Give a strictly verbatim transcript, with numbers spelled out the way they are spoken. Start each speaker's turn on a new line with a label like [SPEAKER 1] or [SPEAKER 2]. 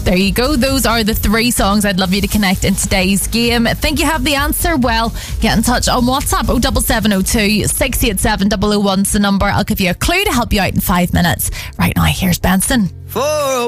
[SPEAKER 1] There you go. Those are the three songs I'd love you to connect in today's game. Think you have the answer? Well, get in touch on WhatsApp. oh seven seven oh two, six eight seven, double oh one's the number. I'll give you a clue to help you out in five minutes. Right now, here's Benson.
[SPEAKER 2] For